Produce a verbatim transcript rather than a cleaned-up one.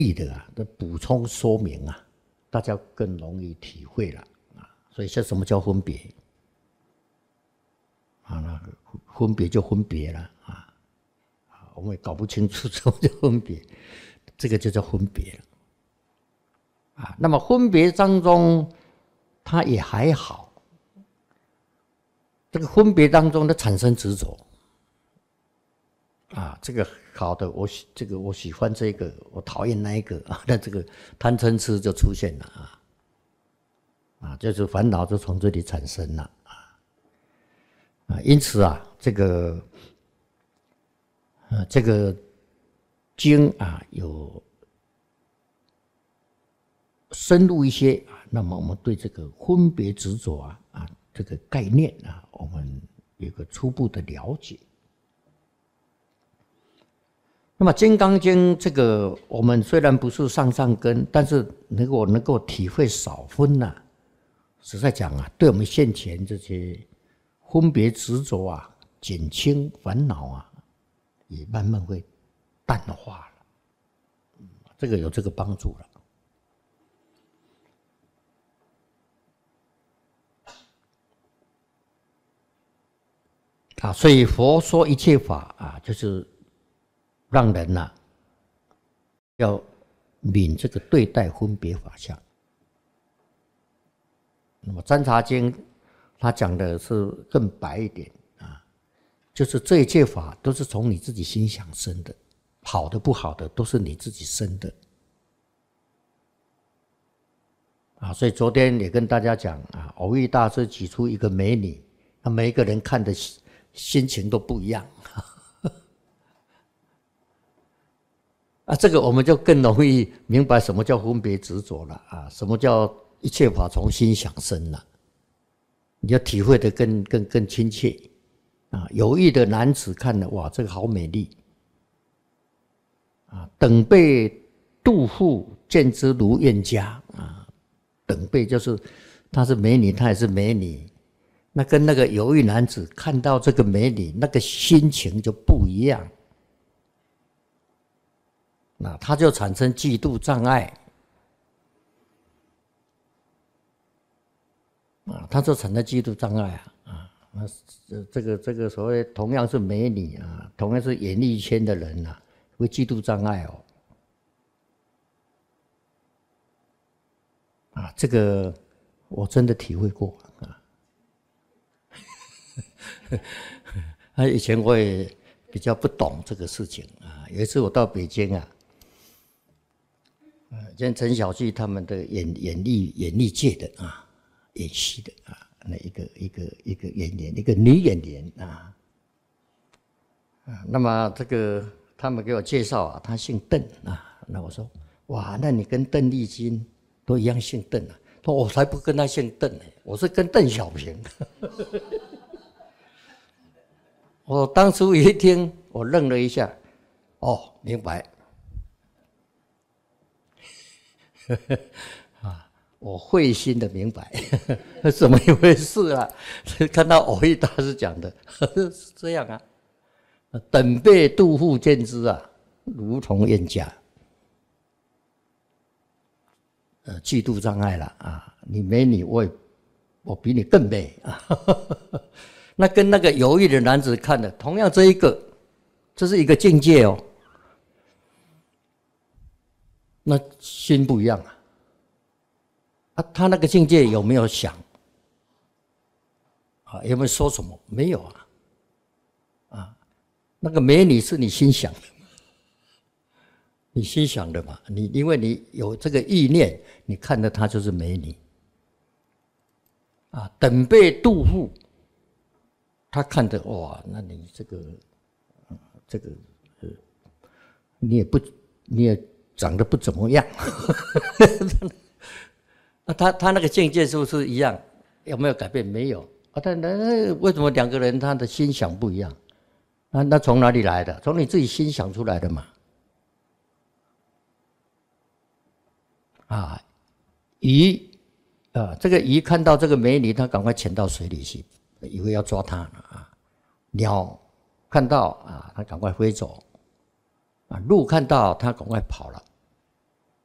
意的啊的补充说明啊，大家更容易体会了啊。所以这什么叫分别啊？那分别就分别了啊，我们也搞不清楚什么叫分别，这个就叫分别了啊。那么分别当中，它也还好，这个分别当中的产生执着啊，这个好的，我喜这个我喜欢这个，我讨厌那一个啊，那这个贪嗔痴就出现了啊，啊，就是烦恼就从这里产生了啊，啊，因此啊，这个，呃，这个经啊有深入一些啊，那么我们对这个分别执着啊啊这个概念啊，我们有个初步的了解。那么《金刚经》这个，我们虽然不是上上根，但是如果能够体会少分呐、啊，实在讲啊，对我们现前这些分别执着啊，减轻烦恼啊，也慢慢会淡化了。嗯，这个有这个帮助了。啊，所以佛说一切法啊，就是让人呐、啊、要泯这个对待分别法相。那么《占察经》他讲的是更白一点啊，就是这一切法都是从你自己心想生的，好的不好的都是你自己生的。啊，所以昨天也跟大家讲啊，偶遇大师举出一个美女，那每一个人看的心情都不一样。啊，这个我们就更容易明白什么叫分别执着了啊，什么叫一切法从心想生了，你要体会的更更更亲切啊。有意的男子看了，哇，这个好美丽啊！等被妒妇见之如怨家啊，等被就是她是美女，她也是美女，那跟那个有意男子看到这个美女，那个心情就不一样。那他就产生嫉妒障碍啊，他就产生嫉妒障碍啊啊，那这个这个所谓同样是美女啊，同样是演艺圈的人啊，会嫉妒障碍哦啊，这个我真的体会过啊。啊，以前我也比较不懂这个事情啊，有一次我到北京啊。像陈小旭他们的演演艺演艺界的啊，演戏的啊，那一个一个一个演员，一个女演员啊，啊，那么这个他们给我介绍啊，她姓邓啊，那我说哇，那你跟邓丽君都一样姓邓啊？说我才不跟她姓邓呢，我是跟邓小平。我当初一听，我愣了一下，哦，明白。啊，我会心的明白怎么一回事啊？看到偶遇大师讲的是这样啊，等被妒妇见之啊，如同怨家。呃，嫉妒障碍了啊！你美女，我也我比你更美啊！那跟那个有意的男子看的，同样这一个，这是一个境界哦。那心不一样啊！啊，他那个境界有没有想？啊，有没有说什么？没有啊！啊，那个美女是你心想的，你心想的嘛？你因为你有这个意念，你看到她就是美女。啊，等被妒妇，他看着哇，那你这个，这个，呃，你也不，你也。长得不怎么样，啊，他他那个境界是不是一样？有没有改变？没有啊。但那为什么两个人他的心想不一样？啊，那从哪里来的？从你自己心想出来的嘛。啊，鱼啊，这个鱼看到这个美女，他赶快潜到水里去，以为要抓她啊。鸟看到啊，他赶快飞走。啊，鹿看到他赶快跑了，